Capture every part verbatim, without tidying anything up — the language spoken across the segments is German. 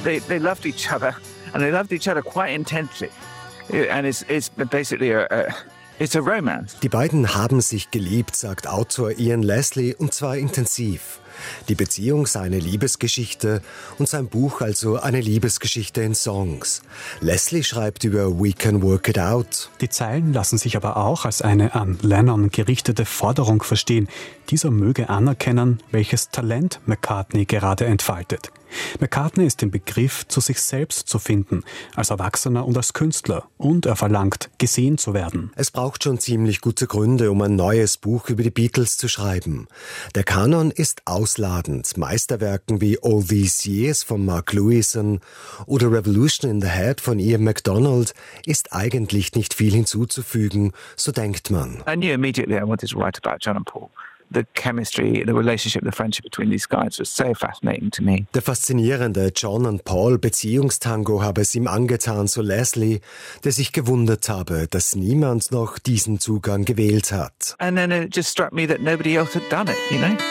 they, they loved each other, and they loved each other quite intensely. And it's, it's basically a, a, it's a romance. Die beiden haben sich geliebt, sagt Autor Ian Leslie, und zwar intensiv. Die Beziehung sei eine Liebesgeschichte und sein Buch also eine Liebesgeschichte in Songs. Leslie schreibt über We Can Work It Out. Die Zeilen lassen sich aber auch als eine an Lennon gerichtete Forderung verstehen. Dieser möge anerkennen, welches Talent McCartney gerade entfaltet. McCartney ist im Begriff, zu sich selbst zu finden, als Erwachsener und als Künstler. Und er verlangt, gesehen zu werden. Es braucht schon ziemlich gute Gründe, um ein neues Buch über die Beatles zu schreiben. Der Kanon ist ausladend. Meisterwerken wie All These Years von Mark Lewison oder Revolution in the Head von Ian MacDonald ist eigentlich nicht viel hinzuzufügen, so denkt man. I knew immediately I wanted to write about John and Paul. The chemistry, the relationship, the friendship between these guys was so fascinating to me. Der faszinierende John und Paul Beziehungstango habe es ihm angetan, so Leslie, der sich gewundert habe, dass niemand noch diesen Zugang gewählt hat. And then it just struck me that nobody else had done it, you know?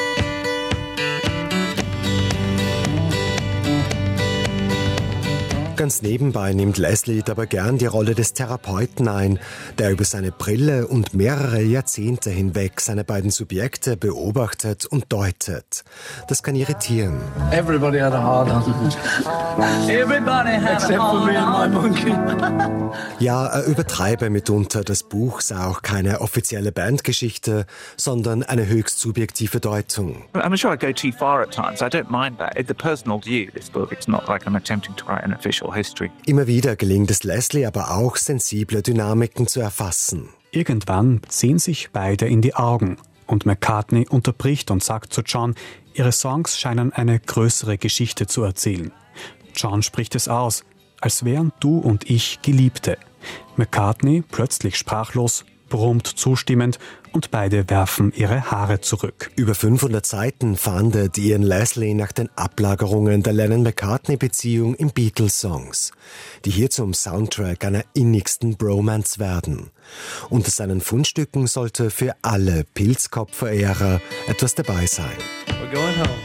Ganz nebenbei nimmt Leslie dabei gern die Rolle des Therapeuten ein, der über seine Brille und mehrere Jahrzehnte hinweg seine beiden Subjekte beobachtet und deutet. Das kann irritieren. Everybody had a hard on. Everybody had Except a hard for me and my monkey. Ja, er übertreibe mitunter, das Buch sei auch keine offizielle Bandgeschichte, sondern eine höchst subjektive Deutung. I'm sure I go too far at times. I don't mind that. It's a personal view, this book. It's not like I'm attempting to write an official history. Immer wieder gelingt es Leslie aber auch, sensible Dynamiken zu erfassen. Irgendwann sehen sich beide in die Augen und McCartney unterbricht und sagt zu John, ihre Songs scheinen eine größere Geschichte zu erzählen. John spricht es aus, als wären du und ich Geliebte. McCartney, plötzlich sprachlos, brummt zustimmend und beide werfen ihre Haare zurück. Über fünfhundert Seiten fahndet Ian Leslie nach den Ablagerungen der Lennon-McCartney-Beziehung in Beatles-Songs, die hier zum Soundtrack einer innigsten Bromance werden. Unter seinen Fundstücken sollte für alle Pilzkopf-Verehrer etwas dabei sein. We're going home.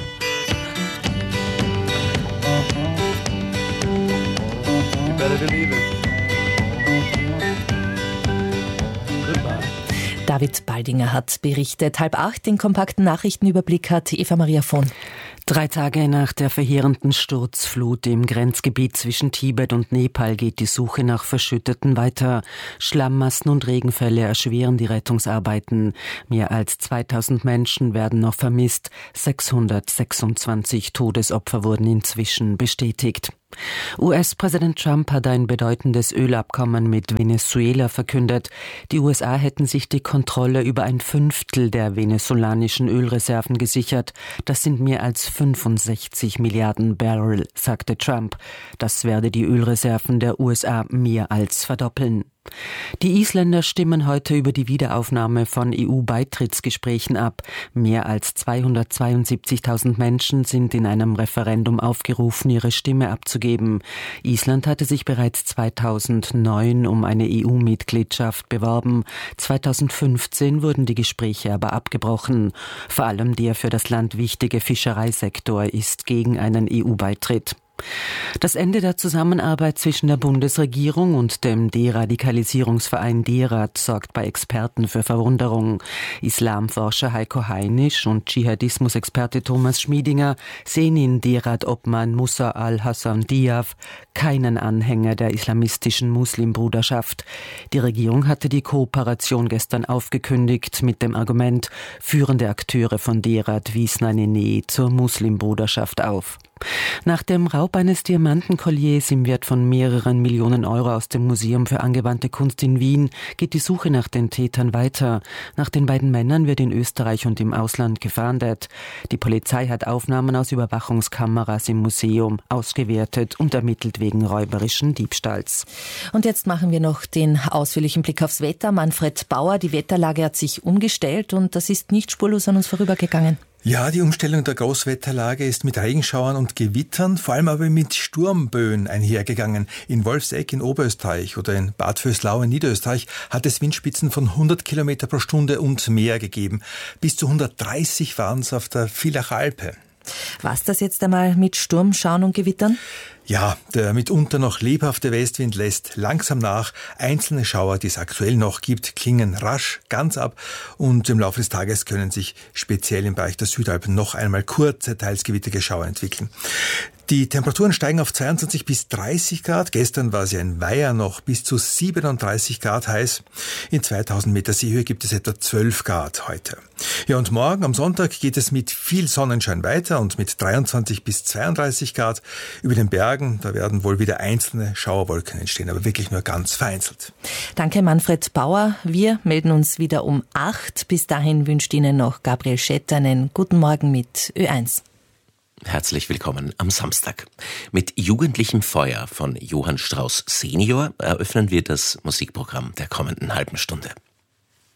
You better believe it. David Baldinger hat berichtet. Halb acht, den kompakten Nachrichtenüberblick hat Eva-Maria Vohn. Drei Tage nach der verheerenden Sturzflut im Grenzgebiet zwischen Tibet und Nepal geht die Suche nach Verschütteten weiter. Schlammmassen und Regenfälle erschweren die Rettungsarbeiten. Mehr als zweitausend Menschen werden noch vermisst. sechshundertsechsundzwanzig Todesopfer wurden inzwischen bestätigt. U S-Präsident Trump hat ein bedeutendes Ölabkommen mit Venezuela verkündet. Die U S A hätten sich die Kontrolle über ein Fünftel der venezolanischen Ölreserven gesichert. Das sind mehr als fünfundsechzig Milliarden Barrel, sagte Trump. Das werde die Ölreserven der U S A mehr als verdoppeln. Die Isländer stimmen heute über die Wiederaufnahme von E U-Beitrittsgesprächen ab. Mehr als zweihundertzweiundsiebzigtausend Menschen sind in einem Referendum aufgerufen, ihre Stimme abzugeben. Island hatte sich bereits zweitausendneun um eine E U-Mitgliedschaft beworben. zweitausendfünfzehn wurden die Gespräche aber abgebrochen. Vor allem der für das Land wichtige Fischereisektor ist gegen einen E U-Beitritt. Das Ende der Zusammenarbeit zwischen der Bundesregierung und dem Deradikalisierungsverein DERAD sorgt bei Experten für Verwunderung. Islamforscher Heiko Heinisch und Dschihadismusexperte Thomas Schmiedinger sehen in DERAD-Obmann Musa al-Hassan Diaf keinen Anhänger der islamistischen Muslimbruderschaft. Die Regierung hatte die Kooperation gestern aufgekündigt mit dem Argument, führende Akteure von DERAD wiesen eine Nähe zur Muslimbruderschaft auf. Nach dem Raub eines Diamantenkolliers im Wert von mehreren Millionen Euro aus dem Museum für angewandte Kunst in Wien geht die Suche nach den Tätern weiter. Nach den beiden Männern wird in Österreich und im Ausland gefahndet. Die Polizei hat Aufnahmen aus Überwachungskameras im Museum ausgewertet und ermittelt wegen räuberischen Diebstahls. Und jetzt machen wir noch den ausführlichen Blick aufs Wetter. Manfred Bauer, die Wetterlage hat sich umgestellt und das ist nicht spurlos an uns vorübergegangen. Ja, die Umstellung der Großwetterlage ist mit Regenschauern und Gewittern, vor allem aber mit Sturmböen einhergegangen. In Wolfsegg in Oberösterreich oder in Bad Vöslau in Niederösterreich hat es Windspitzen von hundert Kilometer pro Stunde und mehr gegeben. Bis zu hundertdreißig waren es auf der Villacher Alpe. Was das jetzt einmal mit Sturm, Schauen und Gewittern? Ja, der mitunter noch lebhafte Westwind lässt langsam nach. Einzelne Schauer, die es aktuell noch gibt, klingen rasch ganz ab und im Laufe des Tages können sich speziell im Bereich der Südalpen noch einmal kurze, teils gewitterige Schauer entwickeln. Die Temperaturen steigen auf zweiundzwanzig bis dreißig Grad. Gestern war es ja in Weiher noch bis zu siebenunddreißig Grad heiß. In zweitausend Meter Seehöhe gibt es etwa zwölf Grad heute. Ja, und morgen am Sonntag geht es mit viel Sonnenschein weiter und mit dreiundzwanzig bis zweiunddreißig Grad. Über den Bergen, da werden wohl wieder einzelne Schauerwolken entstehen, aber wirklich nur ganz vereinzelt. Danke, Manfred Bauer. Wir melden uns wieder um acht. Bis dahin wünscht Ihnen noch Gabriel Schett einen guten Morgen mit Ö eins. Herzlich willkommen am Samstag. Mit Jugendlichem Feuer von Johann Strauss Senior eröffnen wir das Musikprogramm der kommenden halben Stunde.